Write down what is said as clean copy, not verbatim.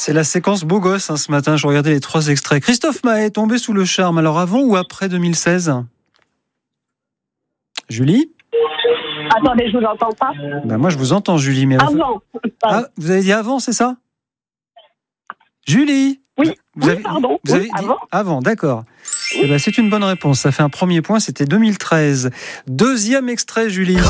C'est la séquence beau gosse ce matin. Je regardais les 3 extraits. Christophe Maé est tombé sous le charme. Alors avant ou après 2016 ? Julie ? Attendez, je vous entends pas. Moi, je vous entends, Julie. Mais Avant. vous avez dit avant, c'est ça ? Julie ? Oui, Vous avez dit avant. Avant, d'accord. C'est une bonne réponse. Ça fait un premier point. C'était 2013. Deuxième extrait, Julie.